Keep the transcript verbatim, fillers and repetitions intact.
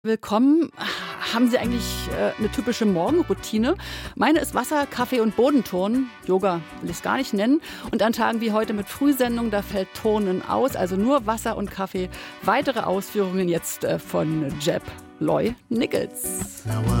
Willkommen. Haben Sie eigentlich äh, eine typische Morgenroutine? Meine ist Wasser, Kaffee und Bodenturnen. Yoga will ich es gar nicht nennen. Und an Tagen wie heute mit Frühsendung, da fällt Turnen aus. Also nur Wasser und Kaffee. Weitere Ausführungen jetzt äh, von Jeb Loy Nichols.